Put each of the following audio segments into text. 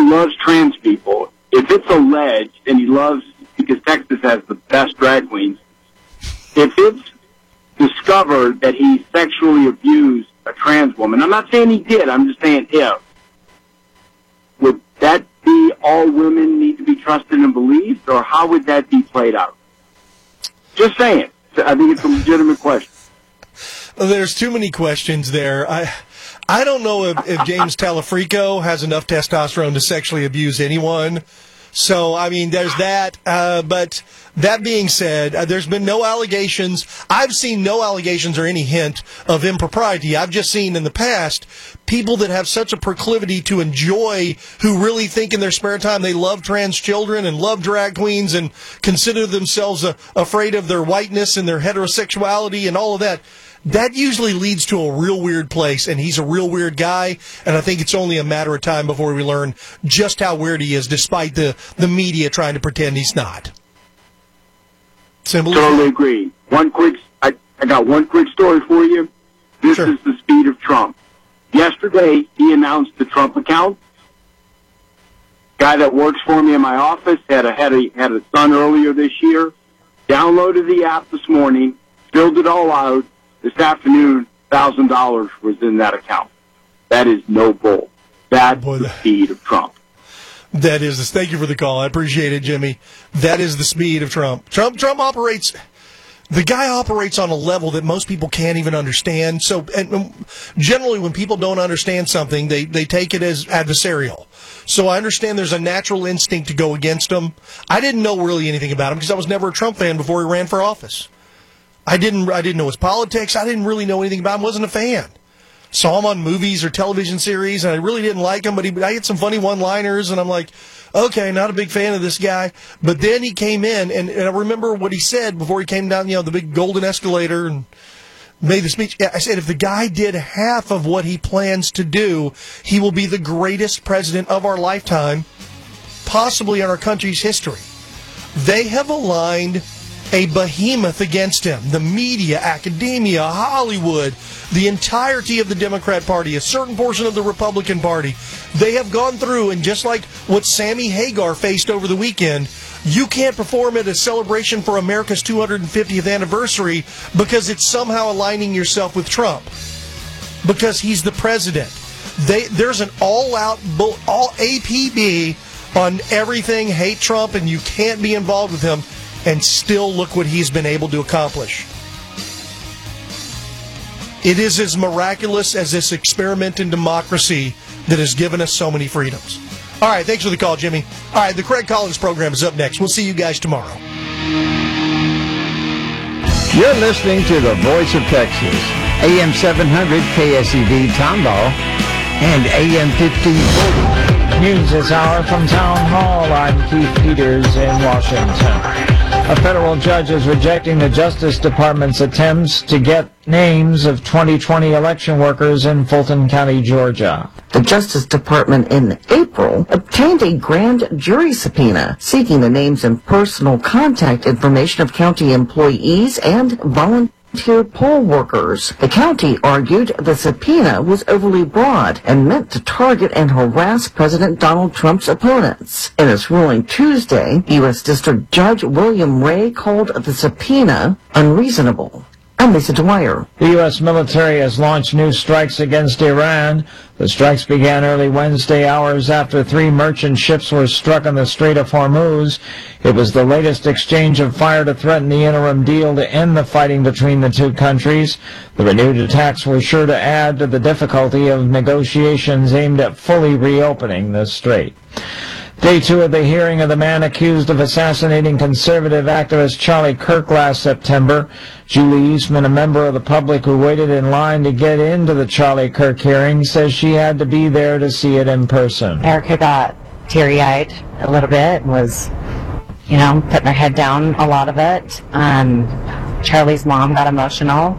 loves trans people, if it's alleged, and he loves, because Texas has the best drag queens, if it's discovered that he sexually abused a trans woman, I'm not saying he did, I'm just saying if, would that be all women need to be trusted and believed, or how would that be played out? Just saying. I think it's a legitimate question. There's too many questions there. I don't know if James Talafrico has enough testosterone to sexually abuse anyone. So, I mean, there's that. But that being said, there's been no allegations. I've seen no allegations or any hint of impropriety. I've just seen in the past people that have such a proclivity to enjoy, who really think in their spare time they love trans children and love drag queens and consider themselves afraid of their whiteness and their heterosexuality and all of that. That usually leads to a real weird place, and he's a real weird guy, and I think it's only a matter of time before we learn just how weird he is, despite the media trying to pretend he's not. Simple. Totally agree. I got one quick story for you. This is the speed of Trump. Yesterday, he announced the Trump account. Guy that works for me in my office had a son earlier this year. Downloaded the app this morning, filled it all out. This afternoon, $1,000 was in that account. That is no bull. That's the speed of Trump. That is this. Thank you for the call. I appreciate it, Jimmy. That is the speed of Trump. Trump operates. The guy operates on a level that most people can't even understand. So, and generally, when people don't understand something, they take it as adversarial. So I understand there's a natural instinct to go against him. I didn't know really anything about him because I was never a Trump fan before he ran for office. I didn't know his politics. I didn't really know anything about him. Wasn't a fan. Saw him on movies or television series, and I really didn't like him, but I had some funny one-liners, and I'm like, okay, not a big fan of this guy. But then he came in, and I remember what he said before he came down, the big golden escalator and made the speech. I said, if the guy did half of what he plans to do, he will be the greatest president of our lifetime, possibly in our country's history. They have aligned a behemoth against him. The media, academia, Hollywood, the entirety of the Democrat Party, a certain portion of the Republican Party. They have gone through, and just like what Sammy Hagar faced over the weekend, you can't perform at a celebration for America's 250th anniversary because it's somehow aligning yourself with Trump. Because he's the president. There's an all APB on everything, hate Trump, and you can't be involved with him. And still look what he's been able to accomplish. It is as miraculous as this experiment in democracy that has given us so many freedoms. All right, thanks for the call, Jimmy. All right, the Craig Collins program is up next. We'll see you guys tomorrow. You're listening to the Voice of Texas, AM 700 KSEV Tomball and AM 1540. News this hour from Town Hall. I'm Keith Peters in Washington. A federal judge is rejecting the Justice Department's attempts to get names of 2020 election workers in Fulton County, Georgia. The Justice Department in April obtained a grand jury subpoena seeking the names and personal contact information of county employees and volunteer poll workers. The county argued the subpoena was overly broad and meant to target and harass President Donald Trump's opponents. In his ruling Tuesday, U.S. District Judge William Ray called the subpoena unreasonable. I'm Lisa Dwyer. The U.S. military has launched new strikes against Iran. The strikes began early Wednesday, hours after 3 merchant ships were struck on the Strait of Hormuz. It was the latest exchange of fire to threaten the interim deal to end the fighting between the two countries. The renewed attacks were sure to add to the difficulty of negotiations aimed at fully reopening the strait. Day 2 of the hearing of the man accused of assassinating conservative activist Charlie Kirk last September. Julie Eastman, a member of the public who waited in line to get into the Charlie Kirk hearing, says she had to be there to see it in person. Erica got teary-eyed a little bit and was, putting her head down a lot of it. Charlie's mom got emotional.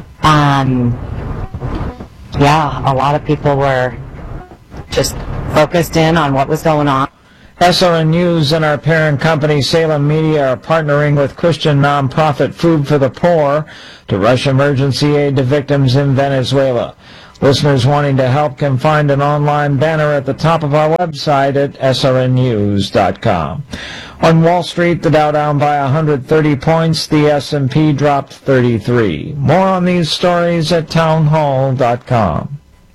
A lot of people were just focused in on what was going on. SRN News and our parent company Salem Media are partnering with Christian nonprofit Food for the Poor to rush emergency aid to victims in Venezuela. Listeners wanting to help can find an online banner at the top of our website at srnnews.com. On Wall Street, the Dow down by 130 points, the S&P dropped 33. More on these stories at townhall.com.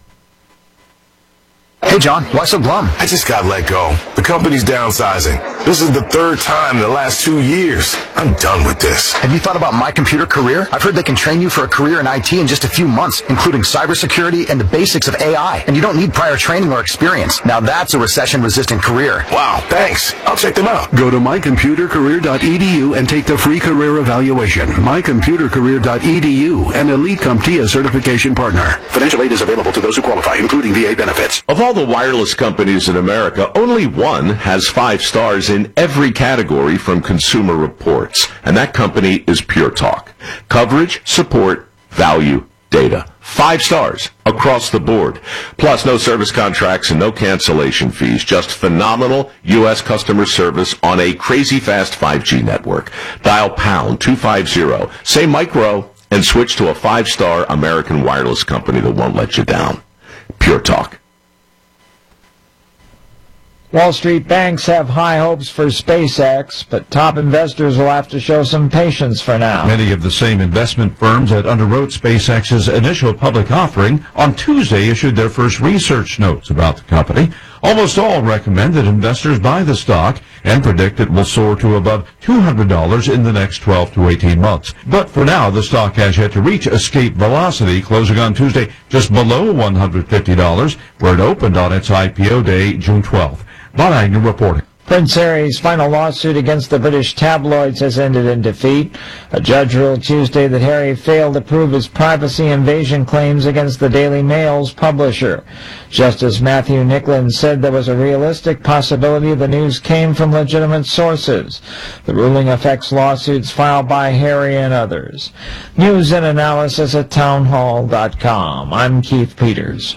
Hey, John, why so glum? I just got let go. The company's downsizing. This is the third time in the last 2 years. I'm done with this. Have you thought about My Computer Career? I've heard they can train you for a career in IT in just a few months, including cybersecurity and the basics of AI. And you don't need prior training or experience. Now that's a recession-resistant career. Wow, thanks. I'll check them out. Go to mycomputercareer.edu and take the free career evaluation. mycomputercareer.edu, an Elite CompTIA certification partner. Financial aid is available to those who qualify, including VA benefits. Of all the wireless companies in America, only one has 5 stars in every category from Consumer Reports, and that company is Pure Talk. Coverage, support, value, data. 5 stars across the board. Plus, no service contracts and no cancellation fees. Just phenomenal U.S. customer service on a crazy fast 5G network. Dial pound 250, say micro, and switch to a 5-star American wireless company that won't let you down. Pure Talk. Wall Street banks have high hopes for SpaceX, but top investors will have to show some patience for now. Many of the same investment firms that underwrote SpaceX's initial public offering on Tuesday issued their first research notes about the company. Almost all recommend that investors buy the stock and predict it will soar to above $200 in the next 12 to 18 months. But for now, the stock has yet to reach escape velocity, closing on Tuesday just below $150, where it opened on its IPO day, June 12th. Bob Agnew reporting. Prince Harry's final lawsuit against the British tabloids has ended in defeat. A judge ruled Tuesday that Harry failed to prove his privacy invasion claims against the Daily Mail's publisher. Justice Matthew Nicklin said there was a realistic possibility the news came from legitimate sources. The ruling affects lawsuits filed by Harry and others. News and analysis at townhall.com. I'm Keith Peters.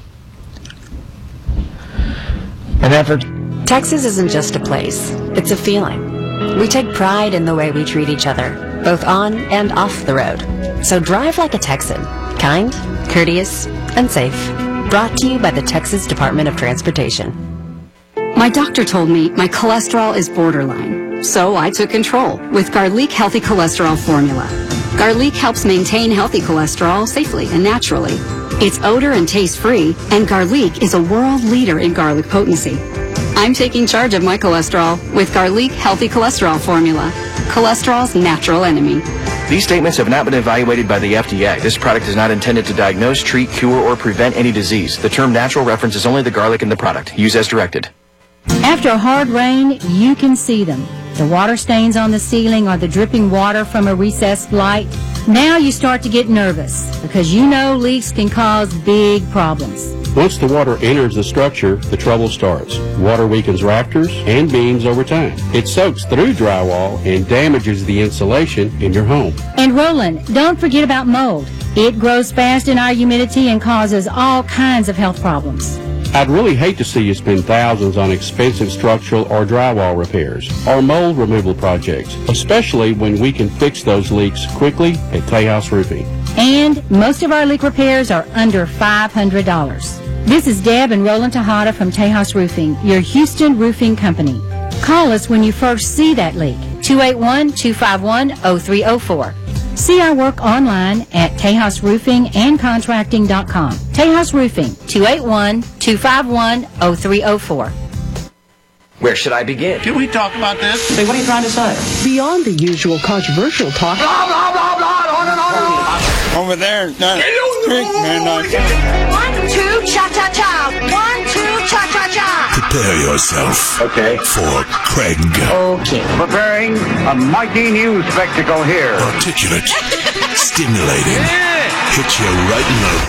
An effort. Texas isn't just a place, it's a feeling. We take pride in the way we treat each other, both on and off the road. So drive like a Texan, kind, courteous, and safe. Brought to you by the Texas Department of Transportation. My doctor told me my cholesterol is borderline, so I took control with Garlic Healthy Cholesterol Formula. Garlic helps maintain healthy cholesterol safely and naturally. It's odor and taste-free, and Garlic is a world leader in garlic potency. I'm taking charge of my cholesterol with Garlic Healthy Cholesterol Formula, cholesterol's natural enemy. These statements have not been evaluated by the FDA. This product is not intended to diagnose, treat, cure, or prevent any disease. The term natural references only the garlic in the product. Use as directed. After a hard rain, you can see them. The water stains on the ceiling or the dripping water from a recessed light. Now you start to get nervous because you know leaks can cause big problems. Once the water enters the structure, the trouble starts. Water weakens rafters and beams over time. It soaks through drywall and damages the insulation in your home. And Roland, don't forget about mold. It grows fast in our humidity and causes all kinds of health problems. I'd really hate to see you spend thousands on expensive structural or drywall repairs or mold removal projects, especially when we can fix those leaks quickly at Tejas Roofing. And most of our leak repairs are under $500. This is Deb and Roland Tejada from Tejas Roofing, your Houston roofing company. Call us when you first see that leak, 281-251-0304. See our work online at TejasRoofingandContracting.com. Tejas Roofing, 281-251-0304. Where should I begin? Can we talk about this? Say, what are you trying to say? Beyond the usual controversial talk. Blah, blah, blah, blah, on and on and on. Over there, not trick, man. 1, 2, cha-cha-cha. 1, 2, cha-cha-cha. Prepare yourself. Okay. For Craig. Okay. Preparing a mighty new spectacle here. Articulate. Stimulating. Hit you right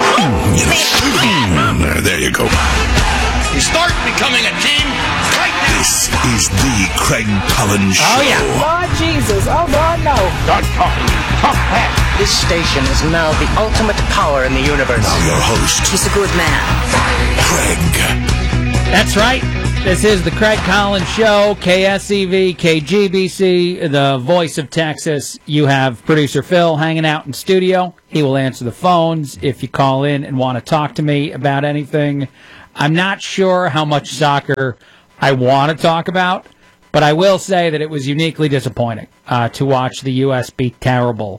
in the... There you go. You start becoming a team right now. This is the Craig Collins Show. Oh, yeah. Lord Jesus. Oh, Lord, no. Start talking. Talk fast. This station is now the ultimate power in the universe. Now your host. He's a good man. Craig. That's right. This is the Craig Collins Show, KSEV, KGBC, the voice of Texas. You have producer Phil hanging out in studio. He will answer the phones if you call in and want to talk to me about anything. I'm not sure how much soccer I want to talk about, but I will say that it was uniquely disappointing to watch the U.S. be terrible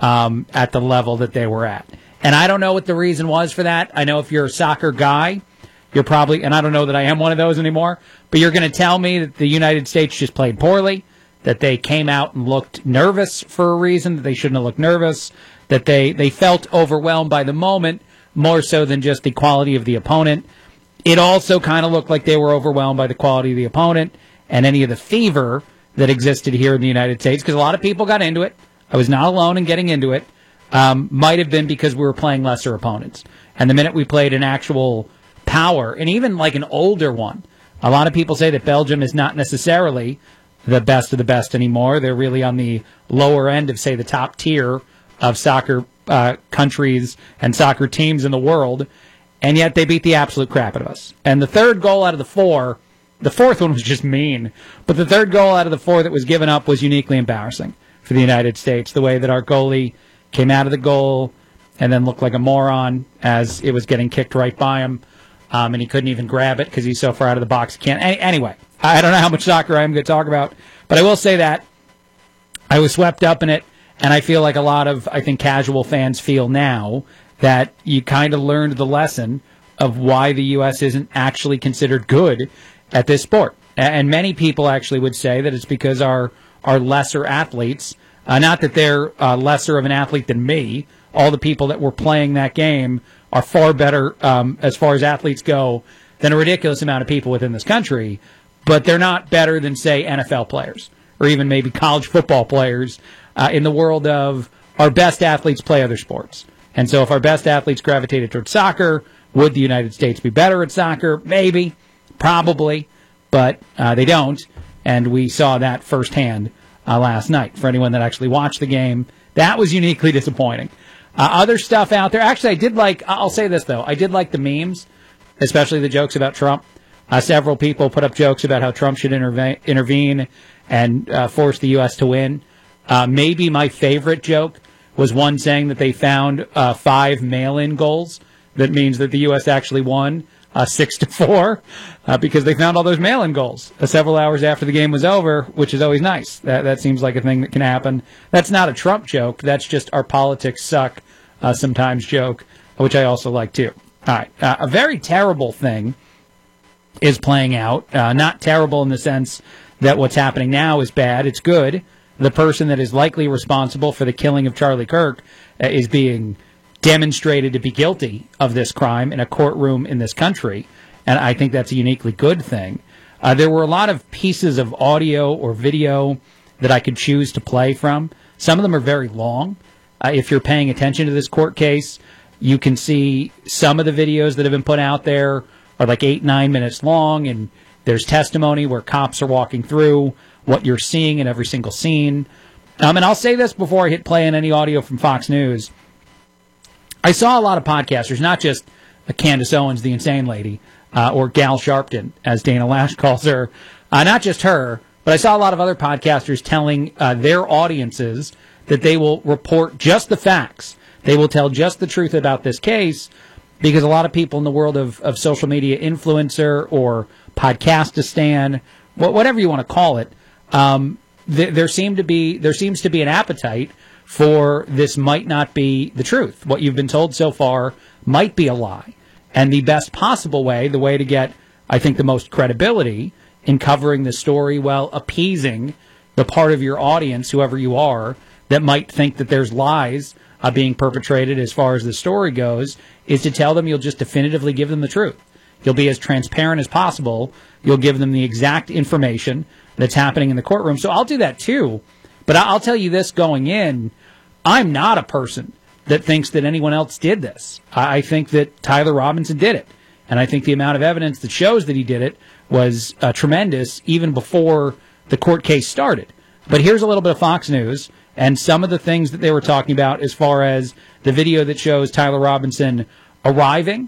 at the level that they were at. And I don't know what the reason was for that. I know if you're a soccer guy, you're probably, and I don't know that I am one of those anymore, but you're going to tell me that the United States just played poorly, that they came out and looked nervous for a reason, that they shouldn't have looked nervous, that they felt overwhelmed by the moment more so than just the quality of the opponent. It also kind of looked like they were overwhelmed by the quality of the opponent and any of the fever that existed here in the United States, because a lot of people got into it. I was not alone in getting into it. Might have been because we were playing lesser opponents. And the minute we played an actual power, and even like an older one, a lot of people say that Belgium is not necessarily the best of the best anymore. They're really on the lower end of, say, the top tier of soccer countries and soccer teams in the world, and yet they beat the absolute crap out of us. And the third goal out of the four, the fourth one was just mean, but the third goal out of the four that was given up was uniquely embarrassing for the United States, the way that our goalie came out of the goal and then looked like a moron as it was getting kicked right by him. And he couldn't even grab it because he's so far out of the box. He can't. Anyway, I don't know how much soccer I'm going to talk about, but I will say that I was swept up in it, and I feel like a lot of, I think, casual fans feel now that you kind of learned the lesson of why the U.S. isn't actually considered good at this sport. And many people actually would say that it's because our lesser athletes, not that they're lesser of an athlete than me, all the people that were playing that game are far better as far as athletes go than a ridiculous amount of people within this country, but they're not better than, say, NFL players or even maybe college football players in the world of our best athletes play other sports. And so if our best athletes gravitated towards soccer, would the United States be better at soccer? Maybe, probably, but they don't, and we saw that firsthand last night. For anyone that actually watched the game, that was uniquely disappointing. Other stuff out there. Actually, I did like, I'll say this, though. I did like the memes, especially the jokes about Trump. Several people put up jokes about how Trump should intervene and force the U.S. to win. Maybe my favorite joke was one saying that they found 5 mail-in goals. That means that the U.S. actually won 6-4 because they found all those mail-in goals several hours after the game was over, which is always nice. That seems like a thing that can happen. That's not a Trump joke. That's just our politics suck sometimes joke, which I also like too. All right. A very terrible thing is playing out. Not terrible in the sense that what's happening now is bad. It's good. The person that is likely responsible for the killing of Charlie Kirk is being demonstrated to be guilty of this crime in a courtroom in this country, and I think that's a uniquely good thing. There were a lot of pieces of audio or video that I could choose to play from. Some of them are very long. If you're paying attention to this court case, you can see some of the videos that have been put out there are like 8-9 minutes long, and there's testimony where cops are walking through what you're seeing in every single scene. And I'll say this before I hit play on any audio from Fox News. I saw a lot of podcasters, not just Candace Owens, the insane lady, or Gal Sharpton, as Dana Lash calls her. Not just her, but I saw a lot of other podcasters telling their audiences that they will report just the facts. They will tell just the truth about this case, because a lot of people in the world of social media influencer or podcastistan, whatever you want to call it, there seems to be an appetite for this might not be the truth. What you've been told so far might be a lie. And the best possible way, the way to get, I think, the most credibility in covering the story while appeasing the part of your audience, whoever you are, that might think that there's lies being perpetrated as far as the story goes, is to tell them you'll just definitively give them the truth. You'll be as transparent as possible. You'll give them the exact information that's happening in the courtroom. So I'll do that too. But I'll tell you this going in, I'm not a person that thinks that anyone else did this. I think that Tyler Robinson did it. And I think the amount of evidence that shows that he did it was tremendous even before the court case started. But here's a little bit of Fox News and some of the things that they were talking about as far as the video that shows Tyler Robinson arriving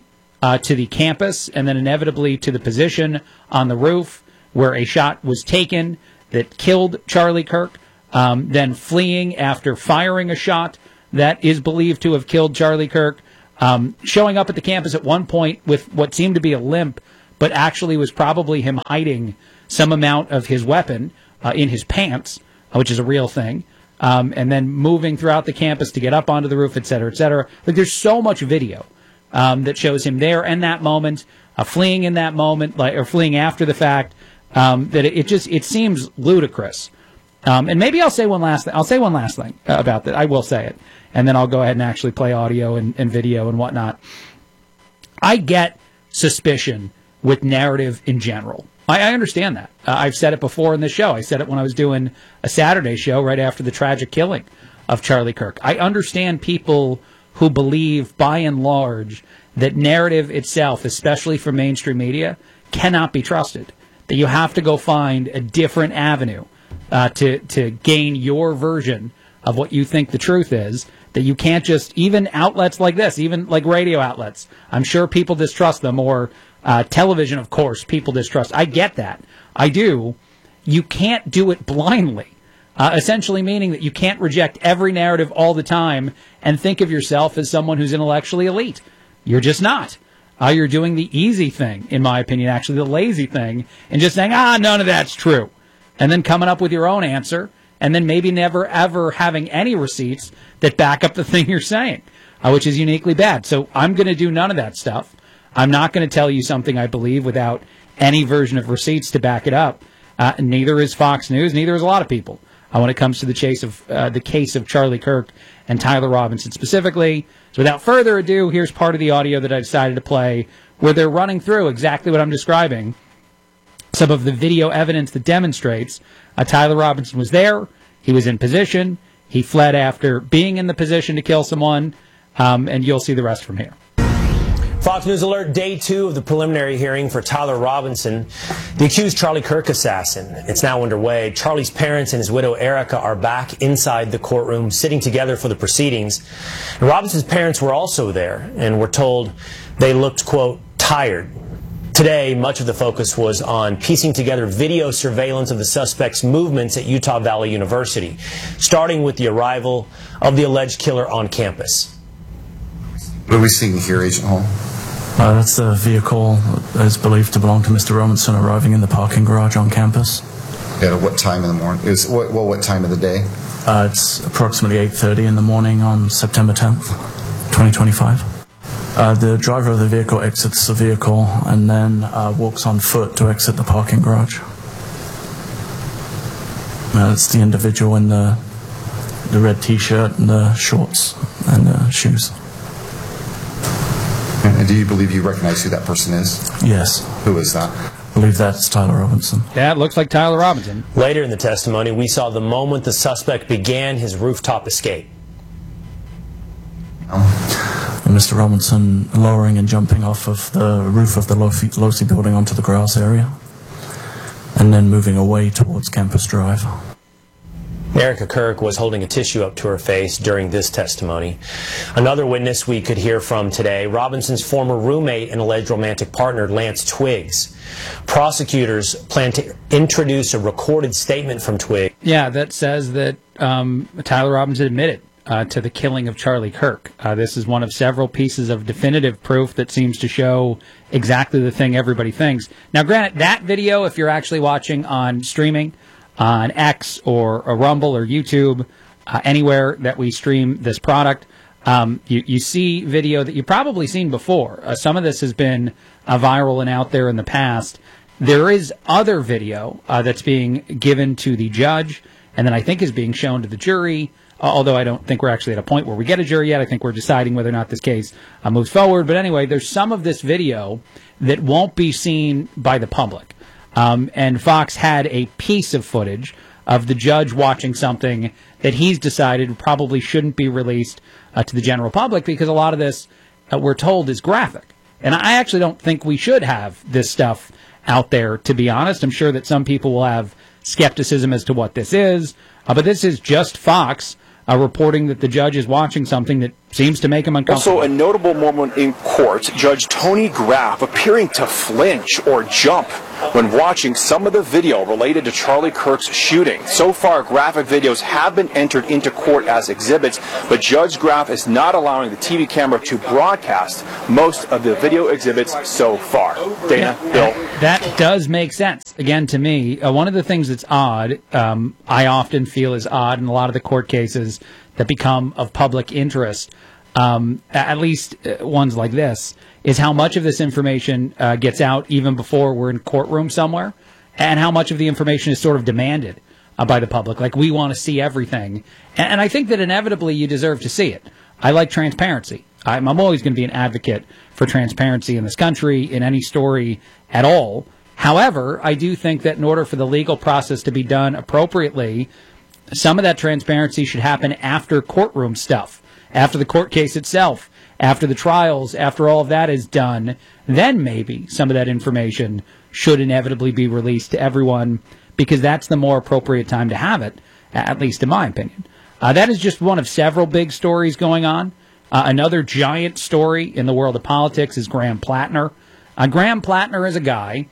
to the campus and then inevitably to the position on the roof where a shot was taken that killed Charlie Kirk, then fleeing after firing a shot that is believed to have killed Charlie Kirk, showing up at the campus at one point with what seemed to be a limp, but actually was probably him hiding some amount of his weapon in his pants, which is a real thing, and then moving throughout the campus to get up onto the roof, et cetera, et cetera. Like, there's so much video that shows him there in that moment, fleeing in that moment, or fleeing after the fact, that it seems ludicrous. And maybe I'll say one last thing. I'll say one last thing about that. I will say it, and then I'll go ahead and actually play audio and video and whatnot. I get suspicion with narrative in general. I understand that. I've said it before in this show. I said it when I was doing a Saturday show right after the tragic killing of Charlie Kirk. I understand people who believe, by and large, that narrative itself, especially for mainstream media, cannot be trusted. That you have to go find a different avenue to gain your version of what you think the truth is. That you can't just, even outlets like this, even like radio outlets, I'm sure people distrust them, or television, of course, people distrust. I get that. I do. You can't do it blindly. Essentially meaning that you can't reject every narrative all the time and think of yourself as someone who's intellectually elite. You're just not. You're doing the easy thing, in my opinion, actually the lazy thing, and just saying, none of that's true. And then coming up with your own answer, and then maybe never, ever having any receipts that back up the thing you're saying, which is uniquely bad. So I'm going to do none of that stuff. I'm not going to tell you something I believe without any version of receipts to back it up. Neither is Fox News. Neither is a lot of people when it comes to the case of Charlie Kirk and Tyler Robinson specifically. So without further ado, here's part of the audio that I decided to play where they're running through exactly what I'm describing. Some of the video evidence that demonstrates Tyler Robinson was there. He was in position. He fled after being in the position to kill someone. And you'll see the rest from here. Fox News Alert, day 2 of the preliminary hearing for Tyler Robinson, the accused Charlie Kirk assassin. It's now underway. Charlie's parents and his widow Erica are back inside the courtroom, sitting together for the proceedings. And Robinson's parents were also there, and were told they looked, quote, tired. Today, much of the focus was on piecing together video surveillance of the suspect's movements at Utah Valley University, starting with the arrival of the alleged killer on campus. What are we seeing here, Agent Hall? That's the vehicle that is believed to belong to Mr. Robinson arriving in the parking garage on campus. Yeah, what time in the morning? What time of the day? It's approximately 8:30 in the morning on September 10th, 2025. The driver of the vehicle exits the vehicle and then walks on foot to exit the parking garage. It's the individual in the red T-shirt and the shorts and the shoes. And do you believe you recognize who that person is? Yes. Who is that? I believe that's Tyler Robinson. Yeah, it looks like Tyler Robinson. Later in the testimony, we saw the moment the suspect began his rooftop escape. And Mr. Robinson lowering and jumping off of the roof of the Losi building onto the grass area, and then moving away towards Campus Drive. Erica Kirk was holding a tissue up to her face during this testimony. Another witness we could hear from today, Robinson's former roommate and alleged romantic partner, Lance Twiggs. Prosecutors plan to introduce a recorded statement from Twiggs. Yeah, that says that Tyler Robinson admitted to the killing of Charlie Kirk. This is one of several pieces of definitive proof that seems to show exactly the thing everybody thinks. Now, granted, that video, if you're actually watching on streaming, on X or a Rumble or YouTube, anywhere that we stream this product, you see video that you've probably seen before. Some of this has been viral and out there in the past. There is other video that's being given to the judge, and then I think is being shown to the jury, although I don't think we're actually at a point where we get a jury yet. I think we're deciding whether or not this case moves forward. But anyway, there's some of this video that won't be seen by the public. And Fox had a piece of footage of the judge watching something that he's decided probably shouldn't be released to the general public, because a lot of this, we're told, is graphic. And I actually don't think we should have this stuff out there, to be honest. I'm sure that some people will have skepticism as to what this is, but this is just Fox reporting that the judge is watching something that seems to make him uncomfortable. Also, a notable moment in court, Judge Tony Graff appearing to flinch or jump when watching some of the video related to Charlie Kirk's shooting. So far, graphic videos have been entered into court as exhibits, but Judge Graff is not allowing the TV camera to broadcast most of the video exhibits so far. Dana, Bill. That does make sense. Again, to me, one of the things that's odd, I often feel is odd in a lot of the court cases that become of public interest, at least ones like this, is how much of this information gets out even before we're in courtroom somewhere, and how much of the information is sort of demanded by the public. Like, we want to see everything. And I think that inevitably you deserve to see it. I like transparency. I'm always going to be an advocate for transparency in this country, in any story at all. However, I do think that in order for the legal process to be done appropriately, some of that transparency should happen after courtroom stuff, after the court case itself, after the trials, after all of that is done. Then maybe some of that information should inevitably be released to everyone, because that's the more appropriate time to have it, at least in my opinion. That is just one of several big stories going on. Another giant story in the world of politics is Graham Plattner. Graham Plattner is a guy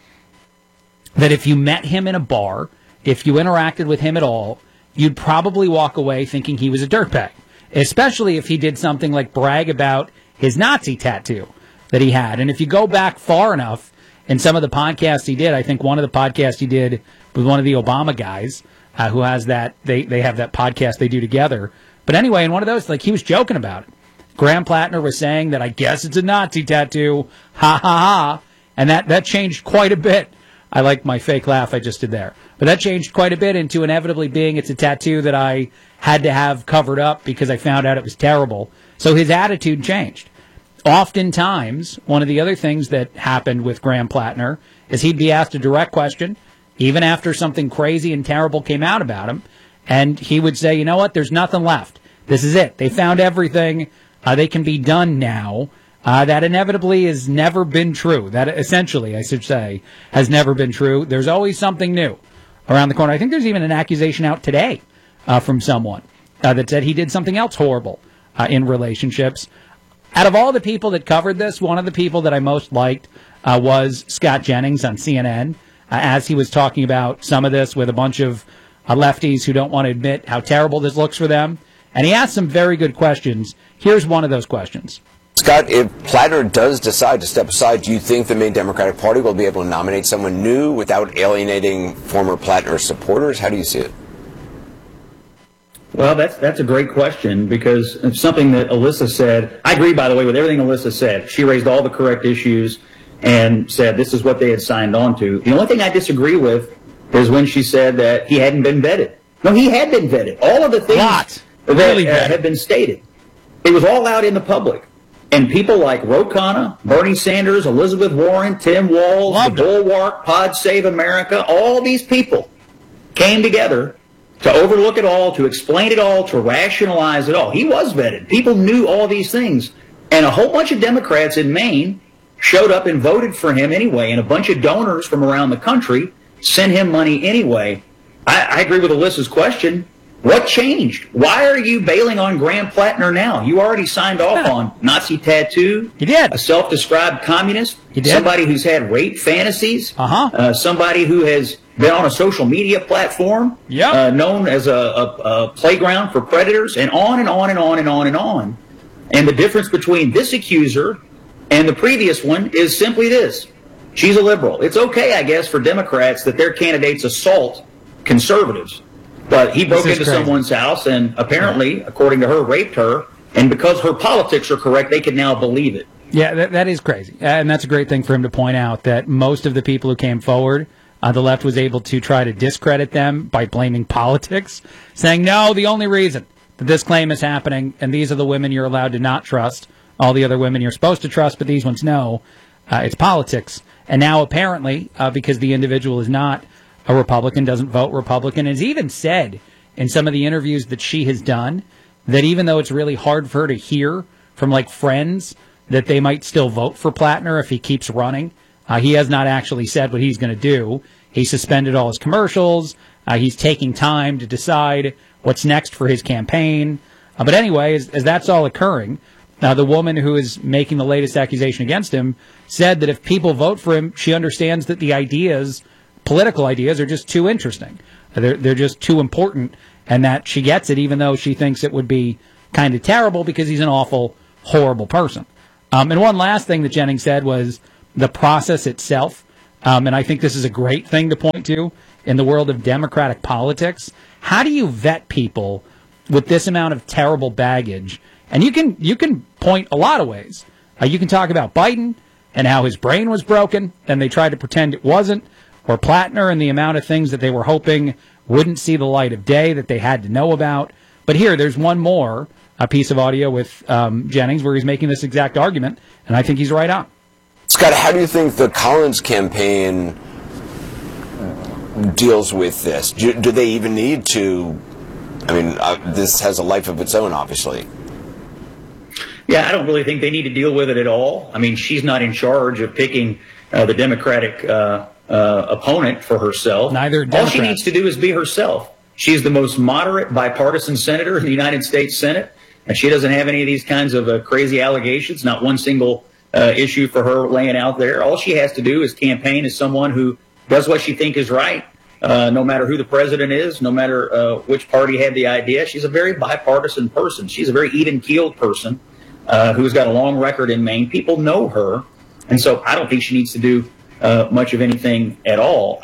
that if you met him in a bar, if you interacted with him at all, you'd probably walk away thinking he was a dirtbag, especially if he did something like brag about his Nazi tattoo that he had. And if you go back far enough in some of the podcasts he did, I think one of the podcasts he did with one of the Obama guys who has that, they have that podcast they do together. But anyway, in one of those, like, he was joking about it. Graham Plattner was saying that, I guess it's a Nazi tattoo, ha ha ha, and that changed quite a bit. I like my fake laugh I just did there. But that changed quite a bit into inevitably being it's a tattoo that I had to have covered up because I found out it was terrible. So his attitude changed. Oftentimes, one of the other things that happened with Graham Plattner is he'd be asked a direct question, even after something crazy and terrible came out about him, and he would say, you know what, there's nothing left. This is it. They found everything. They can be done now. That inevitably has never been true. That essentially, I should say, has never been true. There's always something new around the corner. I think there's even an accusation out today from someone that said he did something else horrible in relationships. Out of all the people that covered this, one of the people that I most liked was Scott Jennings on CNN, as he was talking about some of this with a bunch of lefties who don't want to admit how terrible this looks for them. And he asked some very good questions. Here's one of those questions. Scott, if Plattner does decide to step aside, do you think the main Democratic Party will be able to nominate someone new without alienating former Plattner supporters? How do you see it? Well, that's a great question, because it's something that Alyssa said. I agree, by the way, with everything Alyssa said. She raised all the correct issues and said this is what they had signed on to. The only thing I disagree with is when she said that he hadn't been vetted. No, he had been vetted. All of the things that had been stated. It was all out in the public. And people like Ro Khanna, Bernie Sanders, Elizabeth Warren, Tim Walz, the Bulwark, Pod Save America, all these people came together to overlook it all, to explain it all, to rationalize it all. He was vetted. People knew all these things. And a whole bunch of Democrats in Maine showed up and voted for him anyway. And a bunch of donors from around the country sent him money anyway. I agree with Alyssa's question. What changed? Why are you bailing on Graham Plattner now? You already signed off on Nazi tattoo. You did. A self-described communist. You did. Somebody who's had rape fantasies. Somebody who has been on a social media platform. Known as a playground for predators, and on and on and on and on and on. And the difference between this accuser and the previous one is simply this. She's a liberal. It's okay, I guess, for Democrats that their candidates assault conservatives. But he broke into someone's house and apparently, according to her, raped her. And because her politics are correct, they can now believe it. Yeah, that is crazy. And that's a great thing for him to point out, that most of the people who came forward, the left was able to try to discredit them by blaming politics, saying, no, the only reason that this claim is happening, and these are the women you're allowed to not trust, all the other women you're supposed to trust, but these ones no, it's politics. And now apparently, because the individual is not a Republican, doesn't vote Republican, has even said in some of the interviews that she has done that even though it's really hard for her to hear from like friends that they might still vote for Plattner if he keeps running, he has not actually said what he's going to do. He suspended all his commercials. He's taking time to decide what's next for his campaign. But anyway, as that's all occurring, the woman who is making the latest accusation against him said that if people vote for him, she understands that the ideas, political ideas, are just too interesting. They're just too important, and that she gets it, even though she thinks it would be kind of terrible because he's an awful, horrible person. And one last thing that Jennings said was the process itself. And I think this is a great thing to point to in the world of Democratic politics. How do you vet people with this amount of terrible baggage? And you can point a lot of ways. You can talk about Biden and how his brain was broken, and they tried to pretend it wasn't, or Plattner and the amount of things that they were hoping wouldn't see the light of day that they had to know about. But here, there's one more piece of audio with Jennings where he's making this exact argument, and I think he's right on. Scott, how do you think the Collins campaign deals with this? Do they even need to? I mean, this has a life of its own, obviously. Yeah, I don't really think they need to deal with it at all. I mean, she's not in charge of picking the Democratic opponent for herself. Neither All she needs to do is be herself. She's the most moderate bipartisan senator in the United States Senate, and she doesn't have any of these kinds of crazy allegations, not one single issue for her laying out there. All she has to do is campaign as someone who does what she thinks is right, no matter who the president is, no matter which party had the idea. She's a very bipartisan person. She's a very even-keeled person who's got a long record in Maine. People know her, and so I don't think she needs to do much of anything at all.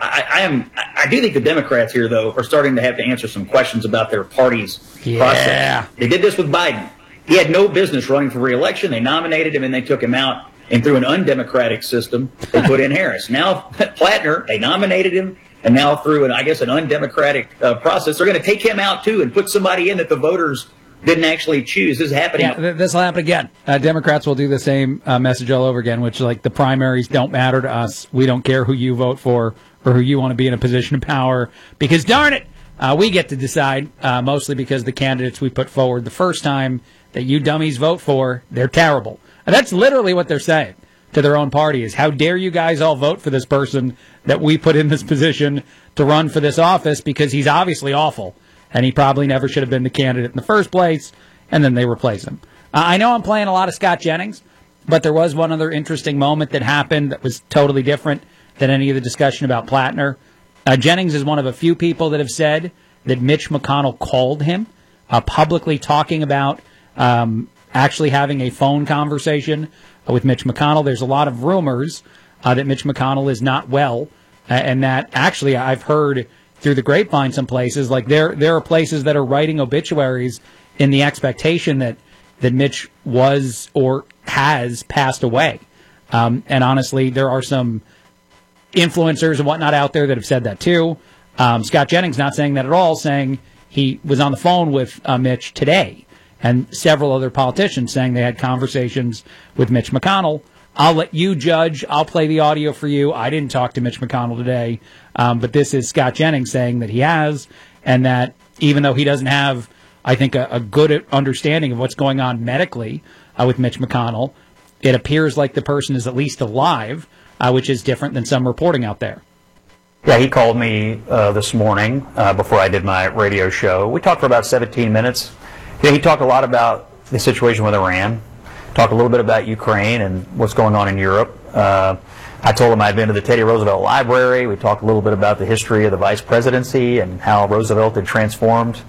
I do think the Democrats here, though, are starting to have to answer some questions about their party's process. They did this with Biden. He had no business running for re-election. They nominated him, and they took him out. And through an undemocratic system, they put in Harris. Now, Plattner, they nominated him, and now through, an undemocratic process, they're going to take him out, too, and put somebody in that the voters didn't actually choose. This is happening. Yeah, this will happen again. Democrats will do the same message all over again, which, like, the primaries don't matter to us. We don't care who you vote for or who you want to be in a position of power, because, darn it, we get to decide, mostly because the candidates we put forward the first time that you dummies vote for, they're terrible. And that's literally what they're saying to their own party is, how dare you guys all vote for this person that we put in this position to run for this office, because he's obviously awful, and he probably never should have been the candidate in the first place, and then they replace him. I know I'm playing a lot of Scott Jennings, but there was one other interesting moment that happened that was totally different than any of the discussion about Plattner. Jennings is one of a few people that have said that Mitch McConnell called him, publicly talking about actually having a phone conversation with Mitch McConnell. There's a lot of rumors that Mitch McConnell is not well, and that actually I've heard through the grapevine some places, like there are places that are writing obituaries in the expectation that Mitch was or has passed away. And honestly, there are some influencers and whatnot out there that have said that too. Scott Jennings not saying that at all, saying he was on the phone with Mitch today, and several other politicians saying they had conversations with Mitch McConnell. I'll let you judge. I'll play the audio for you. I didn't talk to Mitch McConnell today, but this is Scott Jennings saying that he has, and that even though he doesn't have, I think, a good understanding of what's going on medically with Mitch McConnell, it appears like the person is at least alive, which is different than some reporting out there. Yeah, he called me this morning before I did my radio show. We talked for about 17 minutes. Yeah, he talked a lot about the situation with Iran, talked a little bit about Ukraine and what's going on in Europe. I told him I'd been to the Teddy Roosevelt Library. We talked a little bit about the history of the vice presidency and how Roosevelt had transformed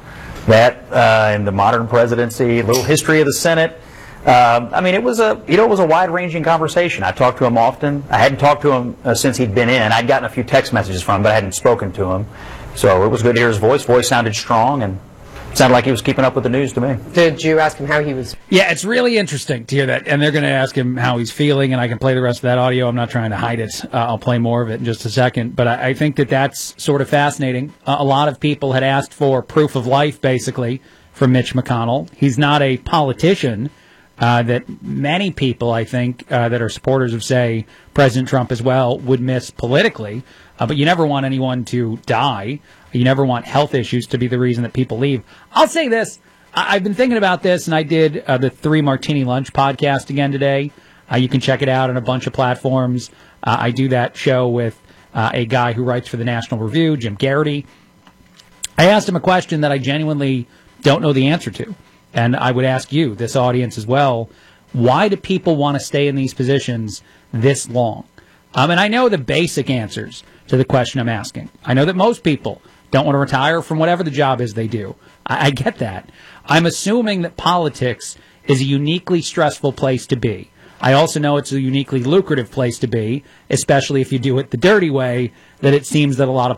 that in the modern presidency, a little history of the Senate. I mean, it was a wide-ranging conversation. I talked to him often. I hadn't talked to him since he'd been in. I'd gotten a few text messages from him, but I hadn't spoken to him. So it was good to hear his voice. Voice sounded strong, and sounded like he was keeping up with the news to me. Did you ask him how he was? Yeah, it's really interesting to hear that. And they're going to ask him how he's feeling, and I can play the rest of that audio. I'm not trying to hide it. I'll play more of it in just a second. But I think that that's sort of fascinating. A lot of people had asked for proof of life, basically, from Mitch McConnell. He's not a politician that many people, I think, that are supporters of, say, President Trump as well, would miss politically. But you never want anyone to die. You never want health issues to be the reason that people leave. I'll say this. I've been thinking about this, and I did the 3 Martini Lunch podcast again today. You can check it out on a bunch of platforms. I do that show with a guy who writes for the National Review, Jim Garrity. I asked him a question that I genuinely don't know the answer to. and I would ask you, this audience as well, why do people want to stay in these positions this long? And I know the basic answers to the question I'm asking. I know that most people don't want to retire from whatever the job is they do. I get that. I'm assuming that politics is a uniquely stressful place to be. I also know it's a uniquely lucrative place to be, especially if you do it the dirty way that it seems that a lot of